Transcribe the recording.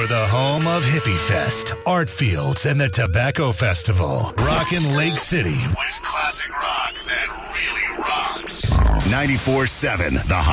for the home of Hippie Fest, Art Fields, and the Tobacco Festival. Rockin' Lake City with classic rock that really rocks. 94.7 The